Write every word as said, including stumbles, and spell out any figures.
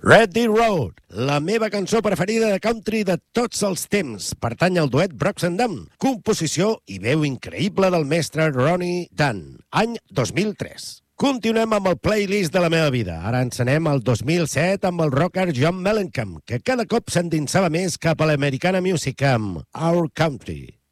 Ready Road, la meva cançó preferida de country de tots els temps. Pertany al duet Brooks and Dunn, composició i veu increïble del mestre Ronnie Dunn, any dos mil tres. Continuem amb el playlist de la meva vida. Ara ens anem al dos mil set amb el rocker John Mellencamp, que cada cop s'endinsava més cap a l'americana music amb Our Country.